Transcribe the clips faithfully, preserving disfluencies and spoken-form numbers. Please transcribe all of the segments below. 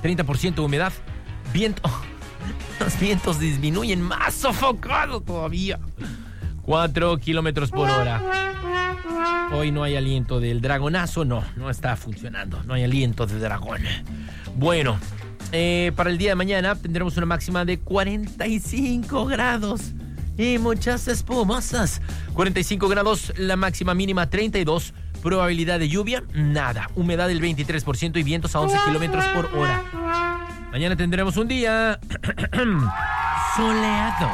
treinta por ciento de humedad. Viento. Los vientos disminuyen, más sofocado todavía. cuatro kilómetros por hora. Hoy no hay aliento del dragonazo, no, no está funcionando. No hay aliento de dragón. Bueno, eh, para el día de mañana tendremos una máxima de cuarenta y cinco grados y muchas espumosas. cuarenta y cinco grados, la máxima mínima treinta y dos. Probabilidad de lluvia, nada. Humedad del veintitrés por ciento y vientos a once kilómetros por hora. Mañana tendremos un día soleado.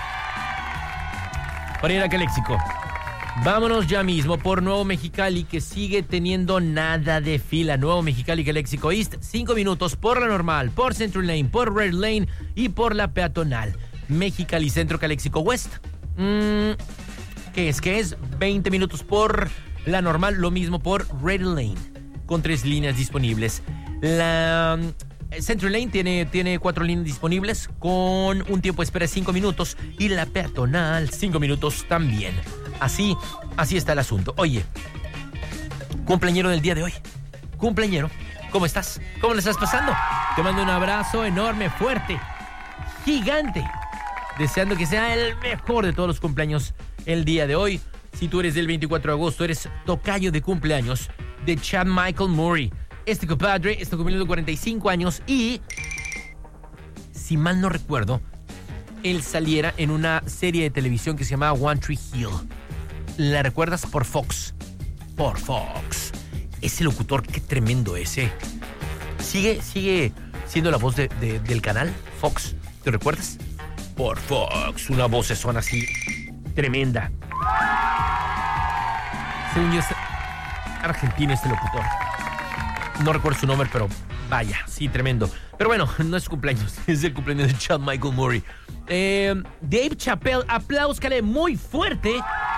Para ir a Caléxico, vámonos ya mismo por Nuevo Mexicali, que sigue teniendo nada de fila. Nuevo Mexicali, Caléxico East, cinco minutos por la normal, por Central Lane, por Red Lane y por la peatonal. Mexicali Centro, Caléxico West, mm, ¿qué es? ¿Qué es? veinte minutos por la normal, lo mismo por Red Lane, con tres líneas disponibles. La Central Lane tiene, tiene cuatro líneas disponibles con un tiempo de espera de cinco minutos y la peatonal cinco minutos también. Así, así está el asunto. Oye, cumpleañero del día de hoy. Cumpleañero, ¿cómo estás? ¿Cómo le estás pasando? Te mando un abrazo enorme, fuerte, gigante, deseando que sea el mejor de todos los cumpleaños el día de hoy. Si tú eres del veinticuatro de agosto, eres tocayo de cumpleaños de Chad Michael Murray. Este compadre está cumpliendo cuarenta y cinco años y, si mal no recuerdo, él saliera en una serie de televisión que se llamaba One Tree Hill. ¿La recuerdas? Por Fox. Por Fox. Ese locutor, qué tremendo ese. Sigue, sigue siendo la voz de, de, del canal Fox. ¿Te recuerdas? Por Fox. Una voz suena así tremenda. Según yo, es argentino este locutor. No recuerdo su nombre, pero vaya, sí, tremendo. Pero bueno, no es su cumpleaños, es el cumpleaños de Chad Michael Murray. Eh, Dave Chappelle, apláuscale muy fuerte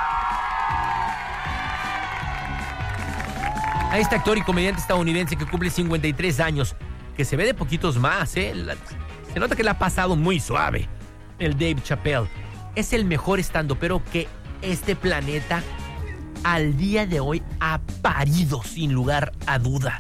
a este actor y comediante estadounidense que cumple cincuenta y tres años, que se ve de poquitos más, ¿eh? La, se nota que le ha pasado muy suave. El Dave Chappelle es el mejor estandopero que este planeta al día de hoy ha parido, sin lugar a duda.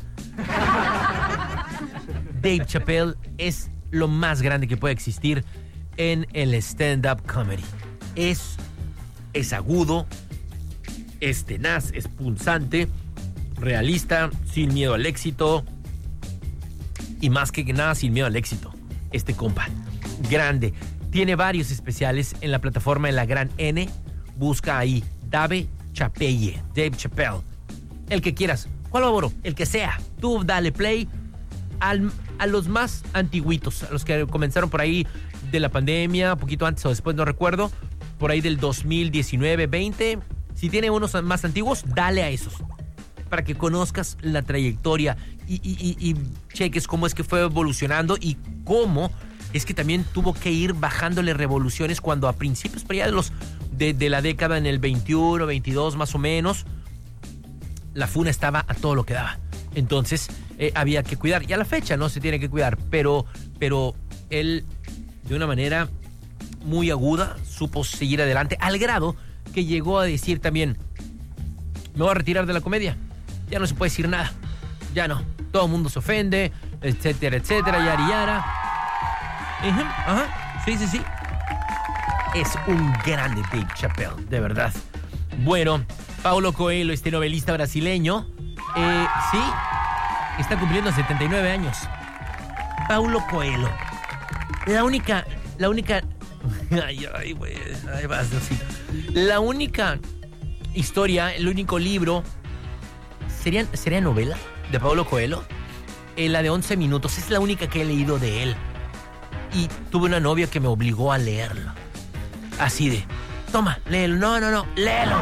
Dave Chappelle es lo más grande que puede existir en el stand-up comedy. Es, es agudo, es tenaz, es punzante, realista, sin miedo al éxito y más que nada sin miedo al éxito. Este compa, grande. Tiene varios especiales en la plataforma de la Gran N. Busca ahí, Dave Chappelle, Dave Chappelle. El que quieras. ¿Cuál favor? El que sea. Tú dale play al, a los más antiguitos, a los que comenzaron por ahí de la pandemia, poquito antes o después, no recuerdo, por ahí del dos mil diecinueve, veinte. Si tiene unos más antiguos, dale a esos, para que conozcas la trayectoria y, y, y, y cheques cómo es que fue evolucionando y cómo es que también tuvo que ir bajándole revoluciones cuando a principios por allá de, los, de, de la década en el veintiuno, veintidós más o menos, la funa estaba a todo lo que daba. Entonces eh, había que cuidar. Y a la fecha no se tiene que cuidar, pero, pero él de una manera muy aguda supo seguir adelante, al grado que llegó a decir también: me voy a retirar de la comedia, ya no se puede decir nada, ya no, todo el mundo se ofende, etcétera, etcétera, yara, yara. Ajá, ajá, sí, sí, sí. Es un grande Dave Chappelle, de verdad. Bueno, Paulo Coelho, este novelista brasileño, eh, sí, está cumpliendo setenta y nueve años. Paulo Coelho, la única, la única, ay, ay, güey, ay, vas así. La única historia, el único libro, ¿sería, sería novela de Paulo Coelho? Eh, la de once minutos, es la única que he leído de él. Y tuve una novia que me obligó a leerlo. Así de, toma, léelo. No, no, no, léelo.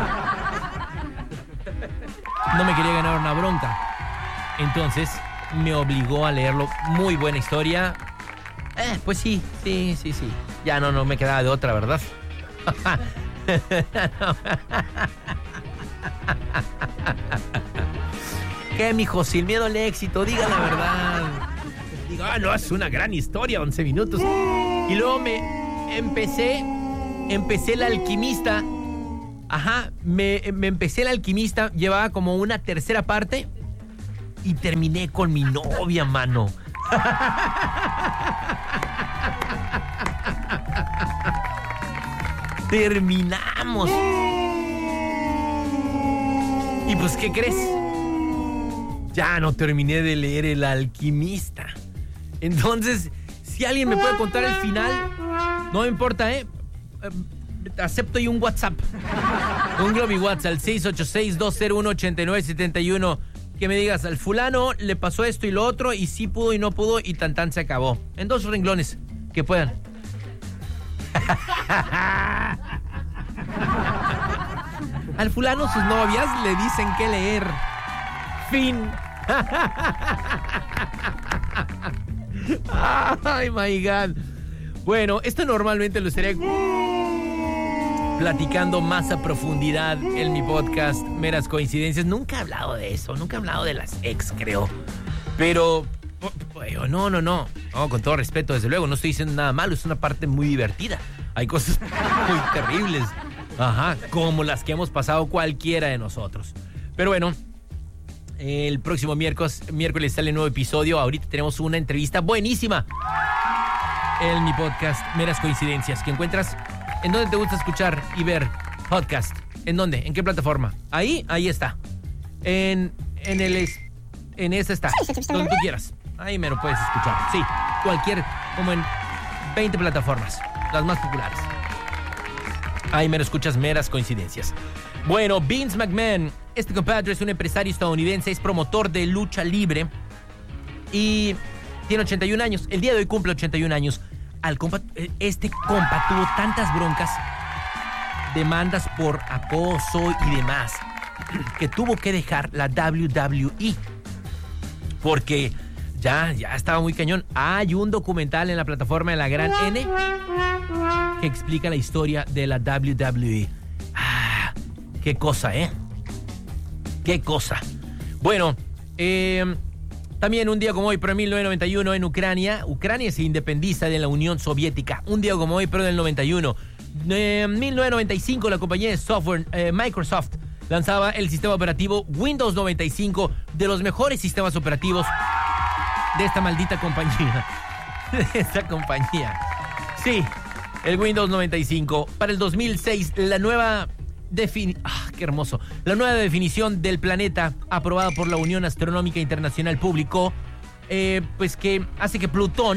No me quería ganar una bronca. Entonces me obligó a leerlo. Muy buena historia. Eh, pues sí, sí, sí, sí. Ya no, no me quedaba de otra, ¿verdad? ¿Qué, mijo? Sin miedo al éxito, diga la verdad. Digo, ah, no, es una gran historia, once minutos. Y luego me empecé, empecé El Alquimista. Ajá, me, me empecé El Alquimista, llevaba como una tercera parte y terminé con mi novia, mano. Terminamos. ¿Y pues qué crees? Ya no terminé de leer El Alquimista. Entonces, si alguien me puede contar el final, no me importa, ¿eh? Acepto ahí un WhatsApp. Un Globo WhatsApp al seis ocho seis, dos cero uno, ocho nueve siete uno. Que me digas, al fulano le pasó esto y lo otro, y sí pudo y no pudo, y tan tan se acabó. En dos renglones, que puedan. Al fulano sus novias le dicen qué leer. Fin. Ay, my God. Bueno, esto normalmente lo estaría platicando más a profundidad en mi podcast Meras Coincidencias. Nunca he hablado de eso, nunca he hablado de las ex, creo. Pero, bueno, no, no, no. No, con todo respeto, desde luego, no estoy diciendo nada malo, es una parte muy divertida. Hay cosas muy terribles, ajá, como las que hemos pasado cualquiera de nosotros. Pero bueno, el próximo miércoles, miércoles sale un nuevo episodio. Ahorita tenemos una entrevista buenísima en mi podcast Meras Coincidencias, que encuentras en donde te gusta escuchar y ver podcast. ¿En dónde? ¿En qué plataforma? Ahí, ahí está. En, en el en esa está, donde tú quieras. Ahí me lo puedes escuchar. Sí, cualquier, como en veinte plataformas, las más populares. Ahí me lo escuchas, Meras Coincidencias. Bueno, Vince McMahon, este compadre es un empresario estadounidense, es promotor de lucha libre y tiene ochenta y un años. El día de hoy cumple ochenta y un años. Al compa, este compa tuvo tantas broncas, demandas por acoso y demás, que tuvo que dejar la doble u doble u E porque ya, ya estaba muy cañón. Hay un documental en la plataforma de la Gran N que explica la historia de la doble u doble u E. Ah, qué cosa, ¿eh? Qué cosa. Bueno, eh... también un día como hoy, pero en mil novecientos noventa y uno, en Ucrania, Ucrania se independiza de la Unión Soviética. Un día como hoy, pero del noventa y uno. En mil novecientos noventa y cinco, la compañía de software eh, Microsoft lanzaba el sistema operativo Windows noventa y cinco, de los mejores sistemas operativos de esta maldita compañía. De esta compañía. Sí, el Windows noventa y cinco. Para el dos mil seis, la nueva... Defini- ah, qué hermoso. La nueva definición del planeta aprobada por la Unión Astronómica Internacional publicó eh, pues que hace que Plutón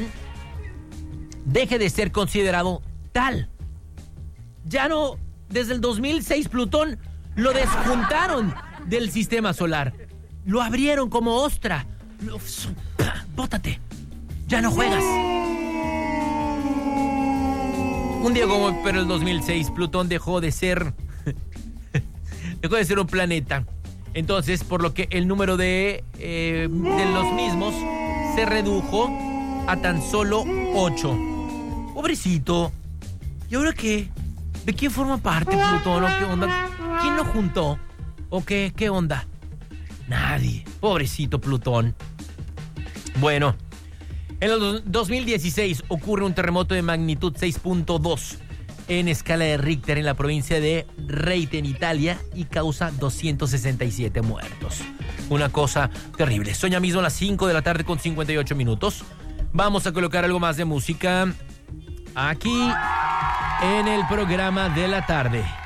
deje de ser considerado tal. Ya no, desde el dos mil seis Plutón lo desjuntaron del sistema solar. Lo abrieron como ostra. Lo, bótate. Ya no juegas. Un día como pero el dos mil seis Plutón dejó de ser dejó de ser un planeta. Entonces, por lo que el número de, eh, de los mismos se redujo a tan solo ocho. Pobrecito. ¿Y ahora qué? ¿De quién forma parte Plutón? ¿O qué onda? ¿Quién lo juntó? ¿O qué? ¿Qué onda? Nadie. Pobrecito Plutón. Bueno, en el dos mil dieciséis ocurre un terremoto de magnitud seis punto dos en escala de Richter en la provincia de Rete, en Italia, y causa doscientos sesenta y siete muertos. Una cosa terrible. Son ya mismo las cinco de la tarde con cincuenta y ocho minutos. Vamos a colocar algo más de música aquí en el programa de la tarde.